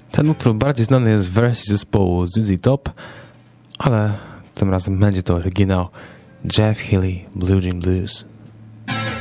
Ten utwór bardziej znany jest w wersji zespołu ZZ Top, ale tym razem będzie to oryginał Jeff Healey Blue Jean Blues.